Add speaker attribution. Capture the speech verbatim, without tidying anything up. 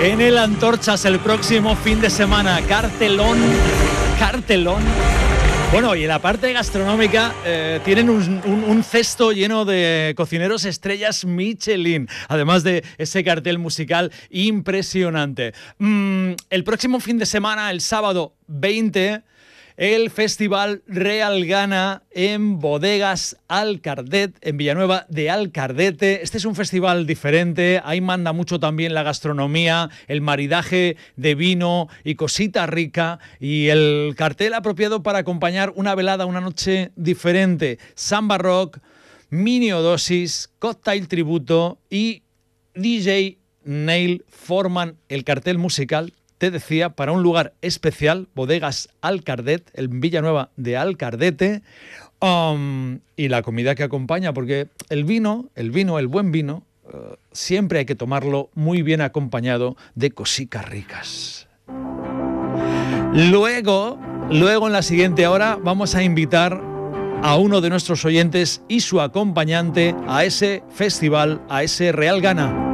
Speaker 1: en el Antorchas el próximo fin de semana. Cartelón, cartelón. Bueno, y en la parte gastronómica eh, tienen un, un, un cesto lleno de cocineros estrellas Michelin, además de ese cartel musical impresionante. Mm, el próximo fin de semana, el sábado veinte, el Festival Realgana en Bodegas Alcardet, en Villanueva de Alcardete. Este es un festival diferente, ahí manda mucho también la gastronomía, el maridaje de vino y cosita rica, y el cartel apropiado para acompañar una velada, una noche diferente. Samba Rock, Miniodosis, Cocktail Tributo y D J Neil forman el cartel musical, te decía, para un lugar especial, Bodegas Alcardet, en Villanueva de Alcardete, um, y la comida que acompaña, porque el vino, el vino, el buen vino, uh, siempre hay que tomarlo muy bien acompañado de cositas ricas. Luego, luego en la siguiente hora vamos a invitar a uno de nuestros oyentes y su acompañante a ese festival, a ese Realgana.